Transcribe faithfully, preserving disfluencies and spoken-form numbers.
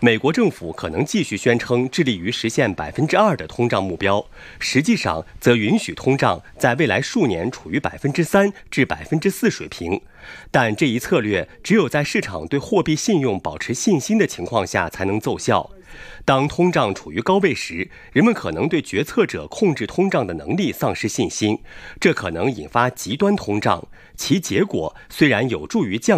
美国政府可能继续宣称致力于实现百分之二的通胀目标，实际上则允许通胀在未来数年处于百分之三至百分之四水平。但这一策略只有在市场对货币信用保持信心的情况下才能奏效。当通胀处于高位时，人们可能对决策者控制通胀的能力丧失信心，这可能引发极端通胀，其结果虽然有助于降